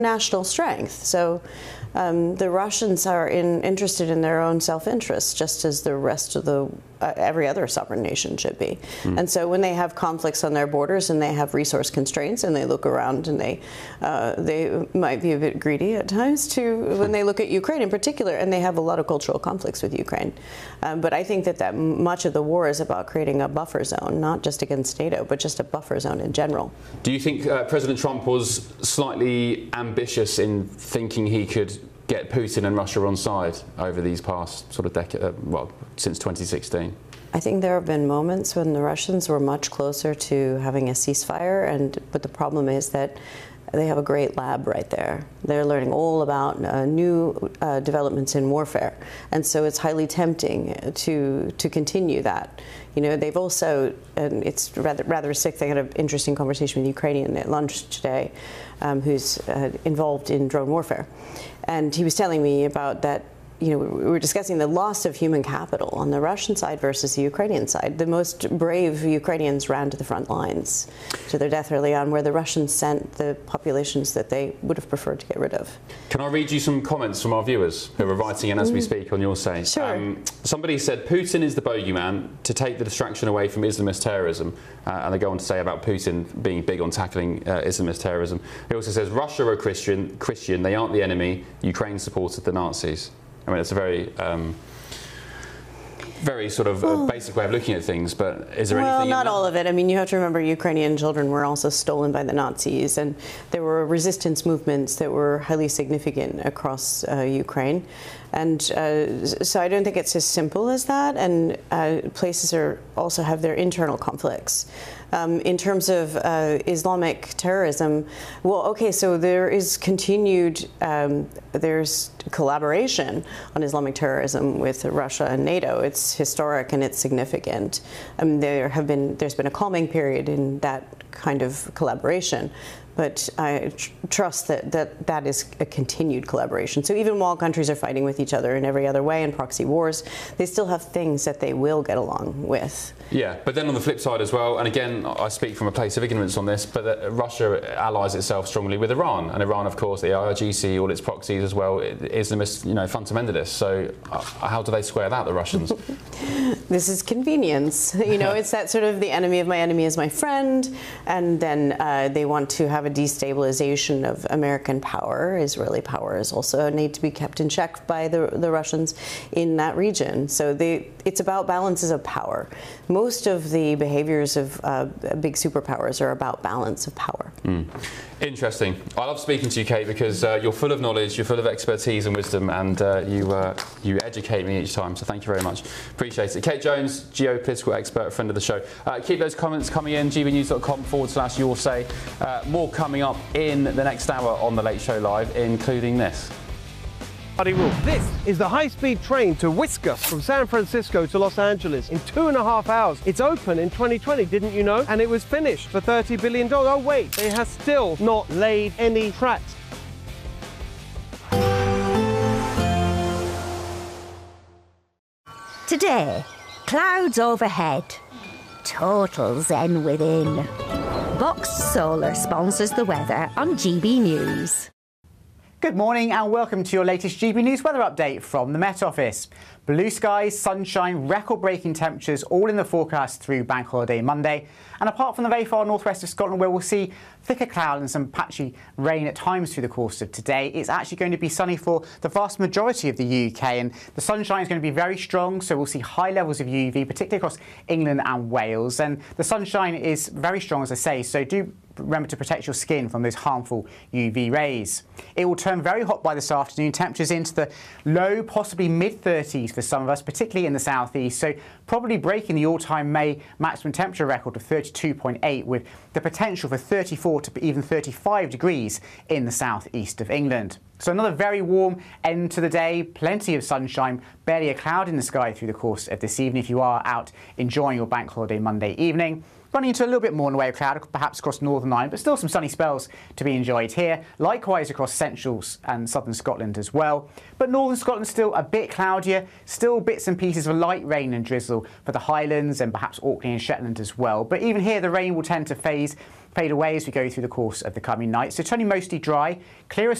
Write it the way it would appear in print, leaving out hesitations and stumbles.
national strength. So the Russians are interested in their own self-interest, just as the rest of the every other sovereign nation should be. And so when they have conflicts on their borders and they have resource constraints and they look around and they might be a bit greedy at times too when they look at Ukraine in particular, and they have a lot of cultural conflicts with Ukraine. But I think that much of the war is about creating a buffer zone, not just against NATO, but just a buffer zone in general. Do you think President Trump was slightly ambitious in thinking he could get Putin and Russia on side over these past sort of decade, well, since 2016? I think there have been moments when the Russians were much closer to having a ceasefire, but the problem is that they have a great lab right there. They're learning all about new developments in warfare, and so it's highly tempting to continue that. You know, they've also, and it's rather sick. They had an interesting conversation with a Ukrainian at lunch today, who's involved in drone warfare, and he was telling me about that. You know, we were discussing the loss of human capital on the Russian side versus the Ukrainian side. The most brave Ukrainians ran to the front lines to their death early on, where the Russians sent the populations that they would have preferred to get rid of. Can I read you some comments from our viewers who are writing in as we speak on your say? Sure. Somebody said Putin is the bogeyman to take the distraction away from Islamist terrorism. And they go on to say about Putin being big on tackling Islamist terrorism. He also says Russia are Christian, they aren't the enemy. Ukraine supported the Nazis. I mean, it's a very, very sort of basic way of looking at things, but is there anything? Well, not all of it. I mean, you have to remember Ukrainian children were also stolen by the Nazis, and there were resistance movements that were highly significant across Ukraine. And so I don't think it's as simple as that, and places also have their internal conflicts. In terms of Islamic terrorism, well, okay, so there is continued, there's collaboration on Islamic terrorism with Russia and NATO. It's historic and it's significant. There's been a calming period in that kind of collaboration. But I trust that is a continued collaboration. So even while countries are fighting with each other in every other way in proxy wars, they still have things that they will get along with. Yeah, but then on the flip side as well, and again, I speak from a place of ignorance on this, but Russia allies itself strongly with Iran. And Iran, of course, the IRGC, all its proxies as well, Islamist, fundamentalists. So how do they square that, the Russians? This is convenience. You know, it's that sort of the enemy of my enemy is my friend. And then they want to have a destabilization of American power. Israeli power is also need to be kept in check by the Russians in that region. So it's about balances of power. Most of the behaviors of big superpowers are about balance of power. Interesting. I love speaking to you, Kate, because you're full of knowledge, you're full of expertise and wisdom, and you educate me each time. So thank you very much. Appreciate it. Kate Jones, geopolitical expert, friend of the show. Keep those comments coming in. gbnews.com/your say. More coming up in the next hour on The Late Show Live, including this. This is the high-speed train to Whisker from San Francisco to Los Angeles in 2.5 hours. It's open in 2020, didn't you know? And it was finished for $30 billion. Oh wait, it has still not laid any tracks. Today, clouds overhead. Total zen within. Box Solar sponsors the weather on GB News. Good morning and welcome to your latest GB News weather update from the Met Office. Blue skies, sunshine, record-breaking temperatures all in the forecast through Bank Holiday Monday. And apart from the very far northwest of Scotland, where we'll see thicker cloud and some patchy rain at times through the course of today, it's actually going to be sunny for the vast majority of the UK. And the sunshine is going to be very strong, so we'll see high levels of UV, particularly across England and Wales. And the sunshine is very strong, as I say, so do remember to protect your skin from those harmful UV rays. It will turn very hot by this afternoon, temperatures into the low, possibly mid-30s for some of us, particularly in the southeast, so probably breaking the all-time May maximum temperature record of 32.8, with the potential for 34 to even 35 degrees in the southeast of England. So another very warm end to the day, plenty of sunshine, barely a cloud in the sky through the course of this evening if you are out enjoying your Bank Holiday Monday evening. Running into a little bit more in the way of cloud, perhaps across Northern Ireland, but still some sunny spells to be enjoyed here. Likewise across central and southern Scotland as well. But northern Scotland still a bit cloudier, still bits and pieces of light rain and drizzle for the Highlands and perhaps Orkney and Shetland as well. But even here the rain will tend to phase fade away as we go through the course of the coming night. So turning mostly dry, clearer